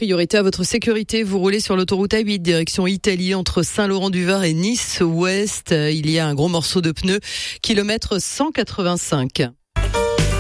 priorité à votre sécurité. Vous roulez sur l'autoroute A8, direction Italie, entre Saint-Laurent-du-Var et Nice-Ouest. Il y a un gros morceau de pneu, kilomètre 185.